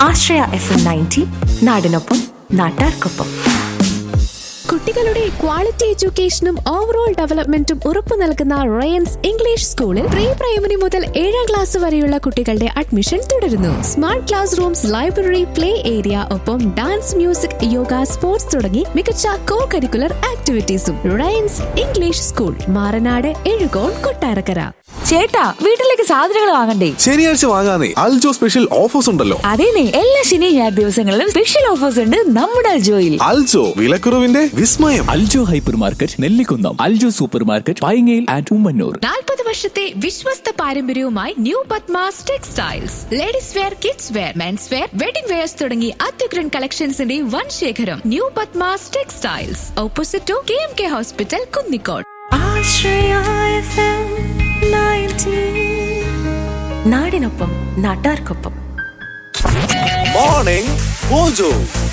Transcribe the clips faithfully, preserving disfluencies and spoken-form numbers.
ആശ്രയ F M ninety, നാടിനൊപ്പം നാട്ടാർക്കൊപ്പം. കുട്ടികളുടെ ക്വാളിറ്റി എഡ്യൂക്കേഷനും ഓവറോൾ ഡെവലപ്മെന്റും ഉറപ്പു നൽകുന്ന റയൻസ് ഇംഗ്ലീഷ് സ്കൂളിൽ പ്രീ പ്രൈമറി മുതൽ ഏഴാം ക്ലാസ് വരെയുള്ള കുട്ടികളുടെ അഡ്മിഷൻ തുടരുന്നു. Smart class rooms, library, play area, ഒപ്പം ഡാൻസ്, മ്യൂസിക്, യോഗ, സ്പോർട്സ് തുടങ്ങി മികച്ച കോ കരിക്കുലർ ആക്ടിവിറ്റീസും. Ryan's English school, Maranad, Ezhukone, Kottarakkara. ചേട്ടാ, വീട്ടിലേക്ക് സാധനങ്ങൾ വാങ്ങണ്ടേ? ശനിയാഴ്ച വാങ്ങാനേ അൽജോ സ്പെഷ്യൽ ഓഫേഴ്സ് ഉണ്ടല്ലോ. അതേനെ, എല്ലാ ശനി ഞായർ ദിവസങ്ങളിലും സ്പെഷ്യൽ ഓഫേഴ്സ് ഉണ്ട് നമ്മുടെ അൽജോയിൽ. അൽജോ, വിലക്കുറവിന്റെ വിസ്മയം. Aljo hyper market, Nellikunnam. Aljo super market, പൈങ്ങയിൽ and Ummannoor. നാൽപ്പത് വർഷത്തെ വിശ്വസ്ത പാരമ്പര്യവുമായി new Padmas textiles. Ladies wear, kids wear, men's wear, wedding wears തുടങ്ങി അത്യുഗ്രൻ കളക്ഷൻസിന്റെ വൻ ശേഖരം. New Padmas textiles, opposite to K M K hospital, Kunnicode. Ashraya F M ninety, നാടിനൊപ്പം നാട്ടാർക്കൊപ്പം. Morning mojo.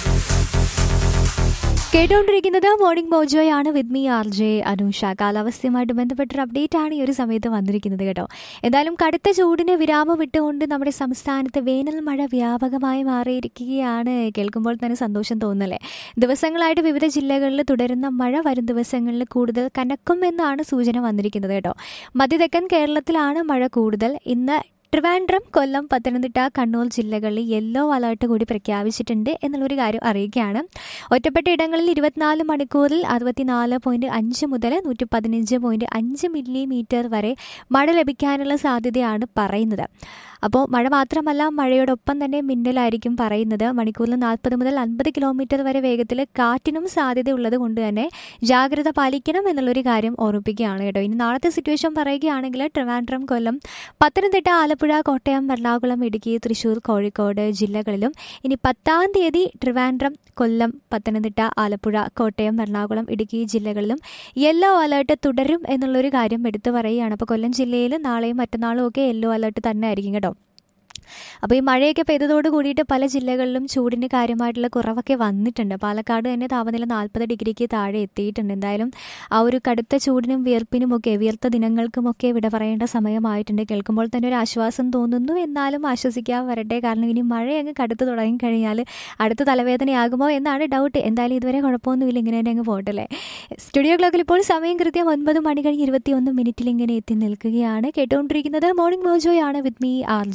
കേട്ടുകൊണ്ടിരിക്കുന്നത് morning മോജോയാണ് with me R J Anusha. കാലാവസ്ഥയുമായിട്ട് ബന്ധപ്പെട്ടൊരു update ആണ് ഈ ഒരു സമയത്ത് വന്നിരിക്കുന്നത് കേട്ടോ. എന്തായാലും കടുത്ത ചൂടിന് വിരാമം വിട്ടുകൊണ്ട് നമ്മുടെ സംസ്ഥാനത്ത് വേനൽ മഴ വ്യാപകമായി മാറിയിരിക്കുകയാണ്. കേൾക്കുമ്പോൾ തന്നെ സന്തോഷം തോന്നല്ലേ. ദിവസങ്ങളായിട്ട് വിവിധ ജില്ലകളിൽ തുടരുന്ന മഴ വരും ദിവസങ്ങളിൽ കൂടുതൽ കനക്കും എന്നാണ് സൂചന വന്നിരിക്കുന്നത് കേട്ടോ. മധ്യതെക്കൻ കേരളത്തിലാണ് മഴ കൂടുതൽ. ഇന്ന് ട്രിവാൻഡ്രം, കൊല്ലം, പത്തനംതിട്ട, കണ്ണൂർ ജില്ലകളിൽ യെല്ലോ അലർട്ട് കൂടി പ്രഖ്യാപിച്ചിട്ടുണ്ട് എന്നുള്ളൊരു കാര്യം അറിയിക്കുകയാണ്. ഒറ്റപ്പെട്ട ഇടങ്ങളിൽ ഇരുപത്തിനാല് മണിക്കൂറിൽ അറുപത്തിനാല് പോയിൻറ്റ് അഞ്ച് മുതൽ നൂറ്റി പതിനഞ്ച് പോയിൻറ്റ് അഞ്ച് മില്ലിമീറ്റർ വരെ മഴ ലഭിക്കാനുള്ള സാധ്യതയാണ് പറയുന്നത്. അപ്പോൾ മഴ മാത്രമല്ല, മഴയോടൊപ്പം തന്നെ മിന്നലായിരിക്കും പറയുന്നത്. മണിക്കൂറിൽ നാൽപ്പത് മുതൽ അൻപത് കിലോമീറ്റർ വരെ വേഗത്തിൽ കാറ്റിനും സാധ്യതയുള്ളത് കൊണ്ട് തന്നെ ജാഗ്രത പാലിക്കണം എന്നുള്ളൊരു കാര്യം ഓർമ്മിപ്പിക്കുകയാണ് കേട്ടോ. ഇനി നാളത്തെ സിറ്റുവേഷൻ പറയുകയാണെങ്കിൽ ട്രിവാൻഡ്രം, കൊല്ലം, പത്തനംതിട്ട, ആലപ്പുഴ, കോട്ടയം, എറണാകുളം, ഇടുക്കി, തൃശ്ശൂർ, കോഴിക്കോട് ജില്ലകളിലും. ഇനി പത്താം തീയതി ട്രിവാൻഡ്രം, കൊല്ലം, പത്തനംതിട്ട, ആലപ്പുഴ, കോട്ടയം, എറണാകുളം, ഇടുക്കി ജില്ലകളിലും യെല്ലോ അലർട്ട് തുടരും എന്നുള്ളൊരു കാര്യം എടുത്തു പറയുകയാണ്. അപ്പോൾ കൊല്ലം ജില്ലയിൽ നാളെയും മറ്റന്നാളും ഒക്കെ യെല്ലോ അലർട്ട് തന്നെ ആയിരിക്കും കേട്ടോ. അപ്പോൾ ഈ മഴയൊക്കെ പെയ്തതോട് കൂടിയിട്ട് പല ജില്ലകളിലും ചൂടിന് കാര്യമായിട്ടുള്ള കുറവൊക്കെ വന്നിട്ടുണ്ട്. പാലക്കാട് തന്നെ താപനില നാൽപ്പത് ഡിഗ്രിക്ക് താഴെ എത്തിയിട്ടുണ്ട്. എന്തായാലും ആ ഒരു കടുത്ത ചൂടിനും വിയർപ്പിനുമൊക്കെ, വിയർത്ത ദിനങ്ങൾക്കുമൊക്കെ വിട പറയേണ്ട സമയമായിട്ടുണ്ട്. കേൾക്കുമ്പോൾ തന്നെ ഒരു ആശ്വാസം തോന്നുന്നു. എന്നാലും ആശ്വസിക്കാൻ വരട്ടെ. കാരണം ഇനി മഴ അങ്ങ് കടുത്ത് തുടങ്ങിക്കഴിഞ്ഞാൽ അടുത്ത തലവേദനയാകുമോ എന്നാണ് ഡൗട്ട്. എന്തായാലും ഇതുവരെ കുഴപ്പമൊന്നുമില്ല, ഇങ്ങനെ തന്നെ അങ്ങ് പോട്ടല്ലേ. സ്റ്റുഡിയോ ക്ലോക്കിൽ ഇപ്പോൾ സമയം കൃത്യം ഒൻപത് മണി കഴിഞ്ഞ് ഇരുപത്തി ഒന്ന് മിനിറ്റിൽ ഇങ്ങനെ എത്തി നിൽക്കുകയാണ്. കേട്ടുകൊണ്ടിരിക്കുന്നത് മോർണിംഗ് മോജോയാണ് വിത്ത് മീ ആർ